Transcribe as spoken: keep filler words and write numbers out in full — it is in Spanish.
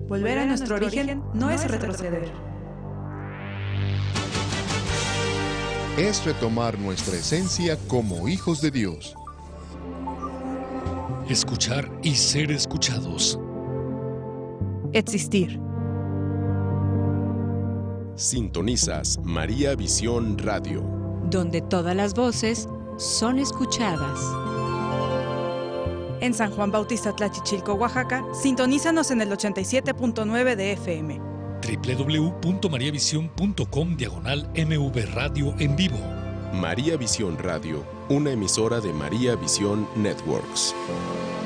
Volver a nuestro origen no es retroceder. Es retomar nuestra esencia como hijos de Dios. Escuchar y ser escuchados. Existir. Sintonizas María Visión Radio, donde todas las voces son escuchadas. En San Juan Bautista Tlachichilco, Oaxaca, sintonízanos en el ochenta y siete punto nueve de F M. doble u doble u doble u punto mariavisión punto com diagonal M V Radio en vivo. María Visión Radio, una emisora de María Visión Networks.